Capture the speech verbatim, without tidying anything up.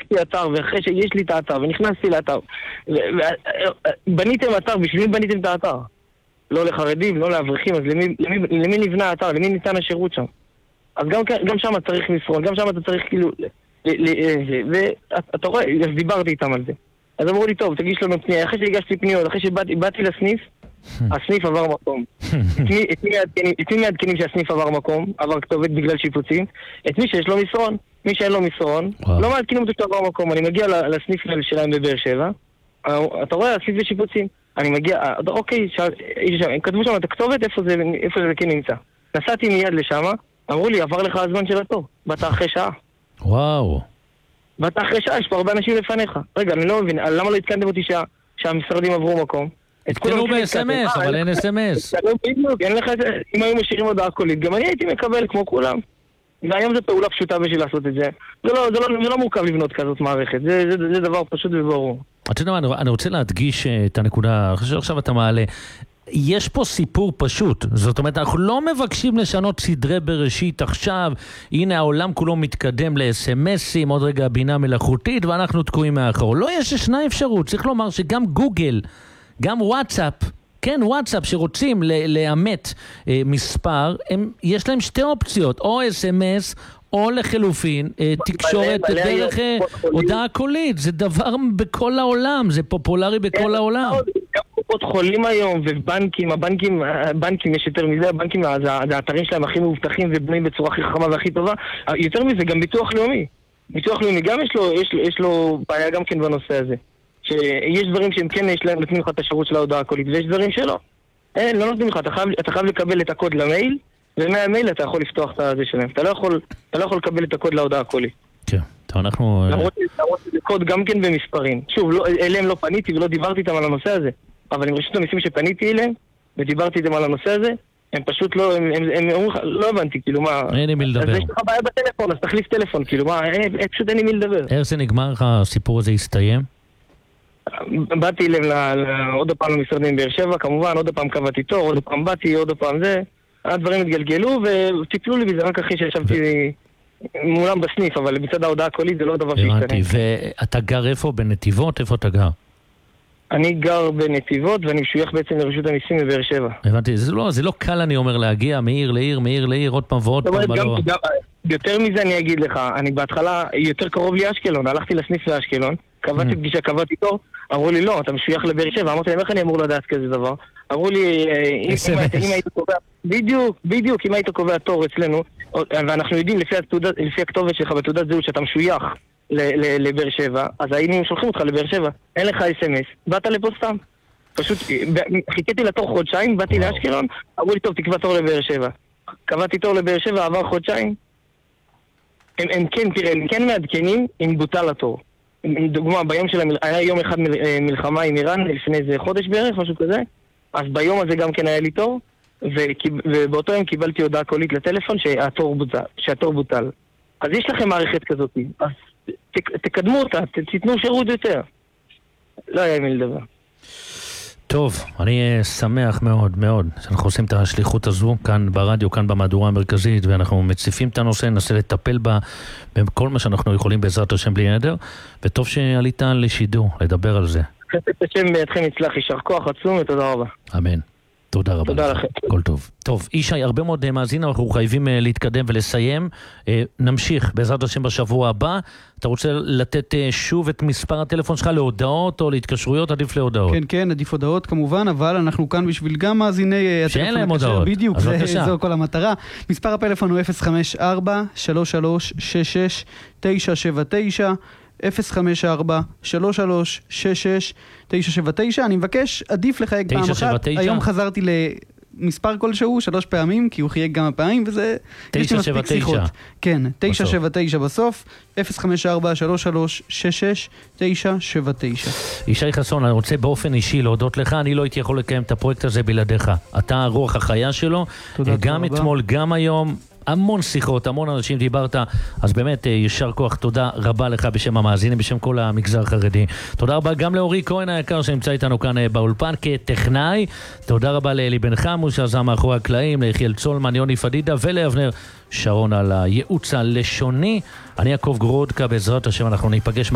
לי אתר, ואחרי שיש לי את האתר, ונכנסתי לאתר, בניתם אתר, בשביל מי בניתם את האתר? לא לחרדים, לא לאברכים, אז למי, למי, למי נבנה האתר, למי ניתן השירות שם? אז גם, גם שם צריך מסרון, גם שם אתה צריך כאילו, ואתה רואה, אז דיברתי איתם על זה. אז אמרו לי, טוב, תגיש לנו פנייה, אחרי שהגשתי פניות, אחרי שבאתי לסניף, הסניף עבר מקום. את מי מעדכנים שהסניף עבר מקום, עבר כתובת בגלל שיפוצים? את מי שיש לו מסרון. מי שאין לו מסרון, לא מעדכנים אותו שעבר מקום. אני מגיע לסניף שלהם בבאר שבע, אתה רואה, הסניף בשיפוצים. אני מגיע, אוקיי, הם כתבו שם את הכתובת, איפה זה כן נמצא. נסעתי מיד לשם, אמרו לי, עבר לך הזמן של התור. באת אחרי שעה. וואו. באת אחרי שעה, יש פה הרבה אנשים לפניך. רגע, אני לא מבין, למה לא התקנתם אותי שהמשרדים עברו מקום? התקנו ב-אס אם אס, אבל אין אס אם אס. אם היו משאירים הודעה קולית, גם אני הייתי מקבל כמו כולם. והיום זו פעולה פשוטה בשביל לעשות את זה. זה לא מורכב לבנות כזאת מערכת, זה דבר פשוט וברור. אתה יודע מה, אני רוצה להדגיש את הנקודה, עכשיו אתה מעלה. יש פה סיפור פשוט, זאת אומרת, אנחנו לא מבקשים לשנות סדרי בראשית עכשיו, הנה העולם כולו מתקדם ל-אס אם אסים, עוד רגע בינה מלאכותית, ואנחנו תקועים מאחור. לא, יש ישנה אפשרות, צריך לומר שגם גוגל, גם וואטסאפ, כן, וואטסאפ שרוצים לאמת אה, מספר, הם, יש להם שתי אופציות, או אס אם אס, או לחלופין, אה, תקשורת דרך אה, הודעה קולית. זה דבר בכל העולם, זה פופולרי בכל העולם. גם קופות חולים היום, ובנקים, הבנקים, הבנקים יש יותר מזה, הבנקים, האתרים שלהם הכי מאובטחים ובנויים בצורה הכי חכמה והכי טובה. יותר מזה, גם ביטוח לאומי. ביטוח לאומי גם יש לו, יש, יש לו בעיה גם כן בנושא הזה. שיש דברים שהם כן יש להם, נותנים לך את השירות של ההודעה הקולית, ויש דברים שלא. אין, לא נותנים לך, אתה חייב, אתה חייב לקבל את הקוד למייל, ומהמייל אתה יכול לפתוח את זה שלהם. אתה לא יכול, אתה לא יכול לקבל את הקוד להודעה הקולית. כן, טוב, אנחנו... למרות שזה קוד גם כן במספרים. שוב, לא, אליהם לא פניתי ולא דיברתי איתם על הנושא הזה, אבל עם רשות המיסים שפניתי אליהם, ודיברתי איתם על הנושא הזה, הם פשוט לא, הם, הם, הם, הם, לא הבנתי, כאילו מה... אין לי מי לדבר. אז יש לך בעיה בטלפון, אז תחליף טלפון, כאילו מה, פשוט אין לי מי לדבר. איך זה נגמר לך, הסיפור הזה הסתיים? באתי עוד פעם למשרדים באר שבע, כמובן, עוד פעם קבעתי תור, עוד פעם באתי, עוד פעם זה. הדברים התגלגלו וטיפלו לי בזה רק אחרי שישבתי מולם בסניף, אבל מצד ההודעה הקולית זה לא דבר שהשתנה. הבנתי, ואתה גר איפה? בנתיבות? איפה אתה גר? אני גר בנתיבות ואני משוייך בעצם לרשות המיסים בבאר שבע. הבנתי, זה לא, זה לא קל אני אומר להגיע מעיר לעיר, מעיר לעיר, עוד פעם ועוד פעם. גם, גם, יותר מזה אני אגיד לך, אני בהתחלה יותר קרוב לי אשקלון, הלכתי לסניף לאשקלון, קבעתי פגישה, קבעתי תור, אמרו לי לא, אתה משוייך לבאר שבע, אמרתי להם איך אני אמור לדעת כזה דבר? אמרו לי, אם היית קובע, בדיוק, בדיוק, אם היית קובע תור אצלנו, ואנחנו יודעים לפי הכתובת שלך בתעודת זהות שאתה משוייך לבאר שבע, אז היינו שולחים אותך לבאר שבע, אין לך אס אם אס, באת לפה סתם. פשוט חיכיתי לתור חודשיים, באתי לאשקלון, אמרו לי טוב, תקבע תור לבאר שבע. קבעתי תור לבאר שבע, עבר חודשיים. הם, הם כן, תראה, הם כן מעדכנים אם בוטל התור. דוגמה, ביום שלהם, היה יום אחד מלחמה עם איראן, לפני איזה חודש בערך, משהו כזה, אז ביום הזה גם כן היה לי תור, ובאותו יום קיבלתי הודעה קולית לטלפון שהתור בוטל, שהתור בוטל. אז יש לכם מערכת כזאת, אז תקדמו אותה, תתנו שירות יותר. לא היה מי לדבר. טוב, אני שמח מאוד מאוד שאנחנו עושים את השליחות הזו כאן ברדיו, כאן במהדורה המרכזית, ואנחנו מציפים את הנושא, ננסה לטפל בה בכל מה שאנחנו יכולים בעזרת השם בלי נדר, וטוב שעלית לשידור, לדבר על זה. חסד השם בידכם יצלח, יישר כוח עצום ותודה רבה. אמן. תודה רבה. תודה לכם. כל טוב. טוב, ישי, הרבה מאוד מאזינים, אנחנו חייבים להתקדם ולסיים. נמשיך בעזרת השם בשבוע הבא. אתה רוצה לתת שוב את מספר הטלפון שלך להודעות או להתקשרויות? עדיף להודעות. כן, כן, עדיף הודעות כמובן, אבל אנחנו כאן בשביל גם מאזיני... שאין להם הודעות. בדיוק, זו כל המטרה. מספר הפלאפון הוא אפס חמש ארבע שלוש שלוש שש שש תשע שבע תשע אפס חמש ארבע שלוש שלוש שש שש תשע שבע תשע. אני מבקש, עדיף לחייג פעם אחת. היום חזרתי למספר כלשהו שלוש פעמים, כי הוא חייג כמה פעמים, וזה... תשע שבע תשע. כן, תשע שבע תשע בסוף, אפס חמש ארבע שלוש שלוש שש שש תשע שבע תשע. ישי חסון, אני רוצה באופן אישי להודות לך, אני לא הייתי יכול לקיים את הפרויקט הזה בלעדיך. אתה רוח החיה שלו, גם אתמול, גם היום. המון שיחות, המון אנשים דיברת, אז באמת ישר כוח תודה רבה לך בשם המאזינים, בשם כל המגזר החרדי. תודה רבה גם לאורי כהן היקר שנמצא איתנו כאן באולפן כטכנאי. תודה רבה לאלי בן חמו שעזר מאחורי הקלעים, ליחיאל צולמן, יוני פדידה ולאבנר שרון על הייעוץ הלשוני. אני יעקב גרודקה, בעזרת השם אנחנו ניפגש